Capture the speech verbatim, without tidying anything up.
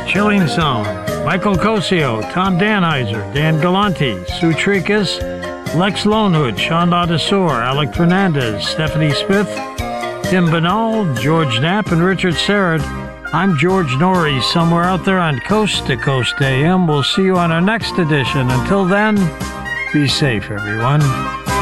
Chilling Zone, Michael Cosio, Tom Danheiser, Dan Galante, Sue Tricus, Lex Lonehood, Sean Ladesor, Alec Fernandez, Stephanie Smith, Tim Banal, George Knapp, and Richard Serrett. I'm George Norrie, somewhere out there on Coast to Coast A M. We'll see you on our next edition. Until then, be safe, everyone.